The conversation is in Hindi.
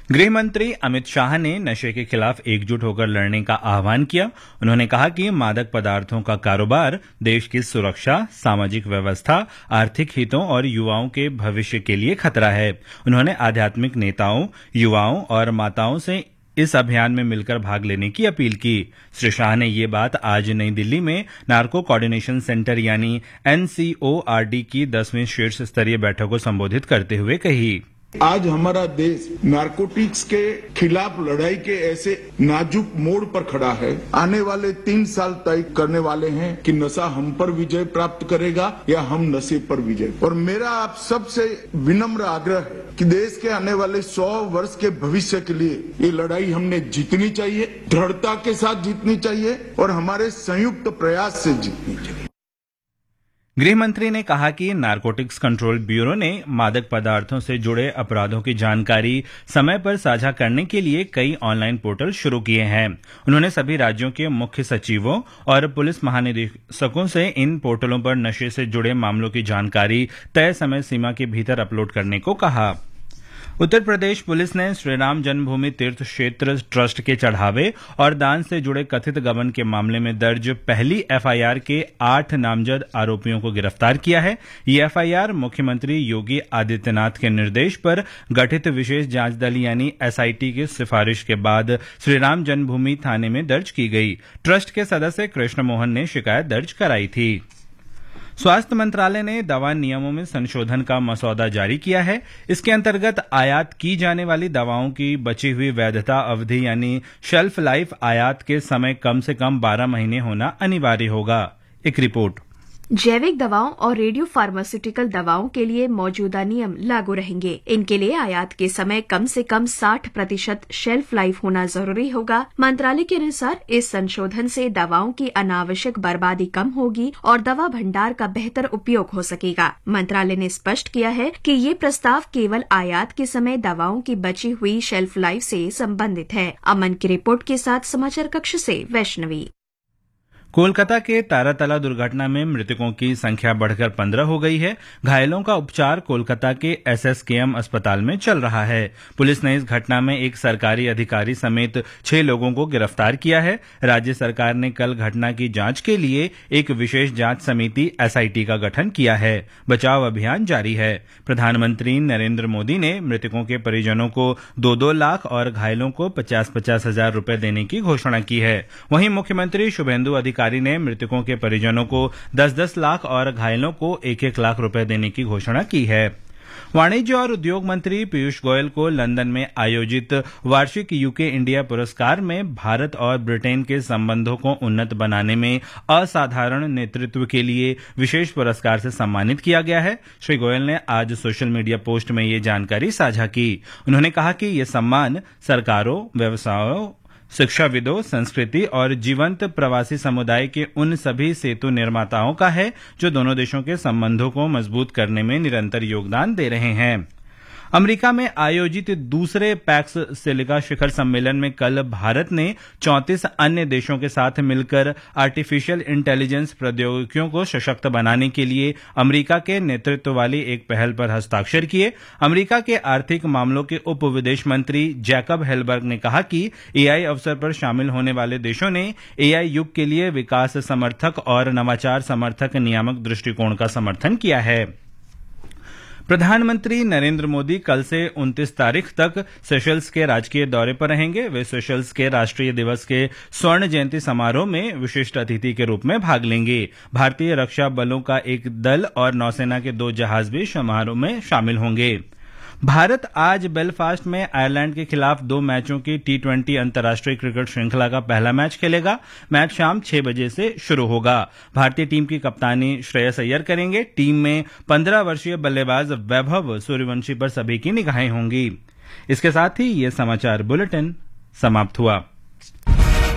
गृह मंत्री अमित शाह ने नशे के खिलाफ एकजुट होकर लड़ने का आह्वान किया। उन्होंने कहा कि मादक पदार्थों का कारोबार देश की सुरक्षा, सामाजिक व्यवस्था, आर्थिक हितों और युवाओं के भविष्य के लिए खतरा है। उन्होंने आध्यात्मिक नेताओं, युवाओं और माताओं से इस अभियान में मिलकर भाग लेने की अपील की। श्री शाह ने ये बात आज नई दिल्ली में नार्को कोऑर्डिनेशन सेंटर यानी NCORD की 10वीं शीर्ष स्तरीय बैठक को संबोधित करते हुए कही। आज हमारा देश नारकोटिक्स के खिलाफ लड़ाई के ऐसे नाजुक मोड़ पर खड़ा है। आने वाले 3 साल तय करने वाले हैं कि नशा हम पर विजय प्राप्त करेगा या हम नशे पर विजय। और मेरा आप सबसे विनम्र आग्रह है कि देश के आने वाले 100 वर्ष के भविष्य के लिए ये लड़ाई हमने जीतनी चाहिए, दृढ़ता के साथ जीतनी चाहिए और हमारे संयुक्त प्रयास से जीतनी चाहिए। गृह मंत्री ने कहा कि नारकोटिक्स कंट्रोल ब्यूरो ने मादक पदार्थों से जुड़े अपराधों की जानकारी समय पर साझा करने के लिए कई ऑनलाइन पोर्टल शुरू किए हैं। उन्होंने सभी राज्यों के मुख्य सचिवों और पुलिस महानिदेशकों से इन पोर्टलों पर नशे से जुड़े मामलों की जानकारी तय समय सीमा के भीतर अपलोड करने को कहा। उत्तर प्रदेश पुलिस ने श्रीराम जन्मभूमि तीर्थ क्षेत्र ट्रस्ट के चढ़ावे और दान से जुड़े कथित गबन के मामले में दर्ज पहली FIR के 8 नामजद आरोपियों को गिरफ्तार किया है। ये FIR मुख्यमंत्री योगी आदित्यनाथ के निर्देश पर गठित विशेष जांच दल यानी SIT की सिफारिश के बाद श्रीराम जन्मभूमि थाने में दर्ज की गई। ट्रस्ट के सदस्य कृष्ण मोहन ने शिकायत दर्ज कराई थी। स्वास्थ्य मंत्रालय ने दवा नियमों में संशोधन का मसौदा जारी किया है। इसके अंतर्गत आयात की जाने वाली दवाओं की बची हुई वैधता अवधि यानी शेल्फ लाइफ आयात के समय कम से कम 12 महीने होना अनिवार्य होगा। एक रिपोर्ट। जैविक दवाओं और रेडियो फार्मास्यूटिकल दवाओं के लिए मौजूदा नियम लागू रहेंगे। इनके लिए आयात के समय कम से कम 60% शेल्फ लाइफ होना जरूरी होगा। मंत्रालय के अनुसार इस संशोधन से दवाओं की अनावश्यक बर्बादी कम होगी और दवा भंडार का बेहतर उपयोग हो सकेगा। मंत्रालय ने स्पष्ट किया है कि ये प्रस्ताव केवल आयात के समय दवाओं की बची हुई शेल्फ लाइफ से संबंधित है। अमन की रिपोर्ट के साथ समाचार कक्ष से वैष्णवी। कोलकाता के तारातला दुर्घटना में मृतकों की संख्या बढ़कर 15 हो गई है। घायलों का उपचार कोलकाता के SSKM अस्पताल में चल रहा है। पुलिस ने इस घटना में एक सरकारी अधिकारी समेत 6 लोगों को गिरफ्तार किया है। राज्य सरकार ने कल घटना की जांच के लिए एक विशेष जांच समिति SIT का गठन किया है। बचाव अभियान जारी है। प्रधानमंत्री नरेंद्र मोदी ने मृतकों के परिजनों को 2-2 लाख और घायलों को 50-50 हजार रुपए देने की घोषणा की है। वहीं मुख्यमंत्री शुभेंदु अधिकारी ने मृतकों के परिजनों को 10-10 लाख और घायलों को 1-1 लाख रुपए देने की घोषणा की है। वाणिज्य और उद्योग मंत्री पीयूष गोयल को लंदन में आयोजित वार्षिक UK इंडिया पुरस्कार में भारत और ब्रिटेन के संबंधों को उन्नत बनाने में असाधारण नेतृत्व के लिए विशेष पुरस्कार से सम्मानित किया गया है। श्री गोयल ने आज सोशल मीडिया पोस्ट में ये जानकारी साझा की। उन्होंने कहा कि ये सम्मान सरकारों, व्यवसायों, शिक्षाविदों, संस्कृति और जीवंत प्रवासी समुदाय के उन सभी सेतु निर्माताओं का है जो दोनों देशों के संबंधों को मजबूत करने में निरंतर योगदान दे रहे हैं। अमेरिका में आयोजित दूसरे पैक्स सिलिका शिखर सम्मेलन में कल भारत ने 34 अन्य देशों के साथ मिलकर आर्टिफिशियल इंटेलिजेंस प्रौद्योगिकियों को सशक्त बनाने के लिए अमेरिका के नेतृत्व वाली एक पहल पर हस्ताक्षर किए। अमेरिका के आर्थिक मामलों के उप विदेश मंत्री जैकब हेलबर्ग ने कहा कि AI अवसर पर शामिल होने वाले देशों ने AI युग के लिए विकास समर्थक और नवाचार समर्थक नियामक दृष्टिकोण का समर्थन किया है। प्रधानमंत्री नरेंद्र मोदी कल से 29 तारीख तक सेशल्स के राजकीय दौरे पर रहेंगे। वे सेशल्स के राष्ट्रीय दिवस के स्वर्ण जयंती समारोह में विशिष्ट अतिथि के रूप में भाग लेंगे। भारतीय रक्षा बलों का एक दल और नौसेना के 2 जहाज भी समारोह में शामिल होंगे। भारत आज बेलफास्ट में आयरलैंड के खिलाफ 2 मैचों की T20 अंतर्राष्ट्रीय क्रिकेट श्रृंखला का पहला मैच खेलेगा। मैच शाम 6 बजे से शुरू होगा। भारतीय टीम की कप्तानी श्रेयस अय्यर करेंगे। टीम में 15 वर्षीय बल्लेबाज वैभव सूर्यवंशी पर सभी की निगाहें होंगी। इसके साथ ही ये समाचार बुलेटिन समाप्त हुआ।